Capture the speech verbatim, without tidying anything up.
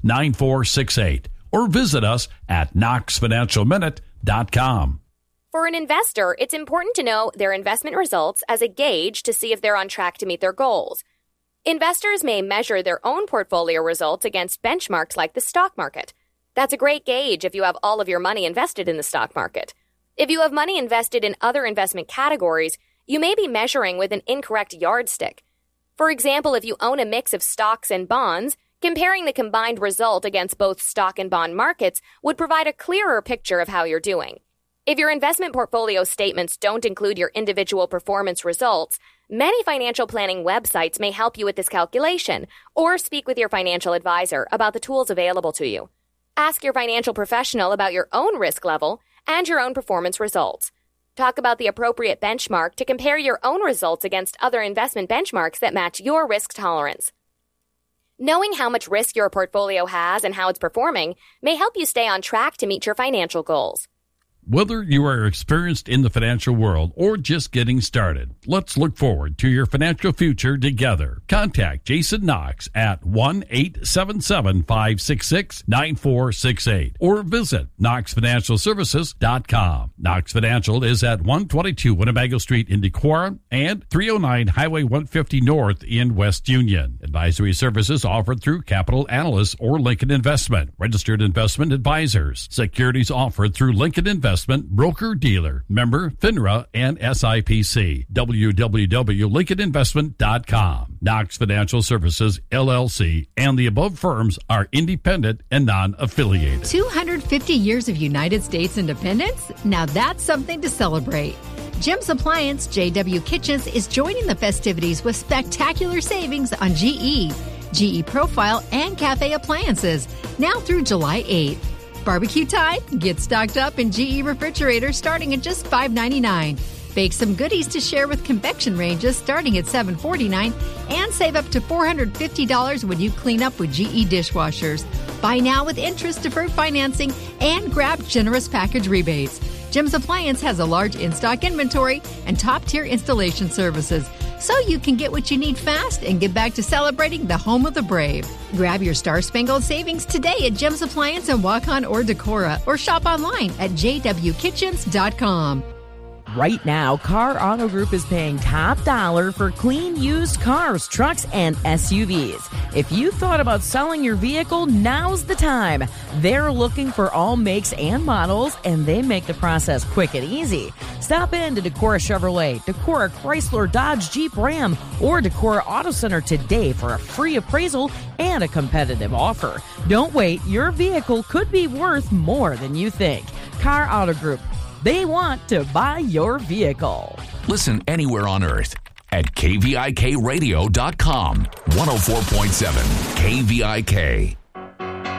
nine four six eight or visit us at knox financial minute dot com. For an investor, it's important to know their investment results as a gauge to see if they're on track to meet their goals. Investors may measure their own portfolio results against benchmarks like the stock market. That's a great gauge if you have all of your money invested in the stock market. If you have money invested in other investment categories, you may be measuring with an incorrect yardstick. For example, if you own a mix of stocks and bonds, comparing the combined result against both stock and bond markets would provide a clearer picture of how you're doing. If your investment portfolio statements don't include your individual performance results, many financial planning websites may help you with this calculation, or speak with your financial advisor about the tools available to you. Ask your financial professional about your own risk level and your own performance results. Talk about the appropriate benchmark to compare your own results against other investment benchmarks that match your risk tolerance. Knowing how much risk your portfolio has and how it's performing may help you stay on track to meet your financial goals. Whether you are experienced in the financial world or just getting started, let's look forward to your financial future together. Contact Jason Knox at one eight seven seven, five six six, nine four six eight or visit knox financial services dot com. Knox Financial is at one twenty-two Winnebago Street in Decorah and three oh nine Highway one fifty North in West Union. Advisory services offered through Capital Analysts or Lincoln Investment, registered investment advisors. Securities offered through Lincoln Investment. Investment broker-dealer, member FINRA and S I P C. w w w dot lincoln investment dot com. Knox Financial Services, L L C, and the above firms are independent and non-affiliated. two hundred fifty years of United States independence? Now that's something to celebrate. Jim's Appliance J W Kitchens is joining the festivities with spectacular savings on G E, G E Profile, and Cafe appliances now through July eighth. Barbecue time? Get stocked up in G E refrigerators starting at just five ninety-nine. Bake some goodies to share with convection ranges starting at seven forty-nine, and save up to four hundred fifty dollars when you clean up with G E dishwashers. Buy now with interest deferred financing and grab generous package rebates. Jim's Appliance has a large in-stock inventory and top-tier installation services, so you can get what you need fast and get back to celebrating the home of the brave. Grab your Star-Spangled Savings today at Jim's Appliance in Waukon or Decorah, or shop online at j w kitchens dot com. Right now, Car Auto Group is paying top dollar for clean used cars, trucks, and S U Vs. If you thought about selling your vehicle, now's the time. They're looking for all makes and models, and they make the process quick and easy. Stop in to Decorah Chevrolet, Decorah Chrysler Dodge Jeep Ram, or Decorah Auto Center today for a free appraisal and a competitive offer. Don't wait. Your vehicle could be worth more than you think. Car Auto Group. They want to buy your vehicle. Listen anywhere on earth at k v i k radio dot com. one oh four point seven K V I K.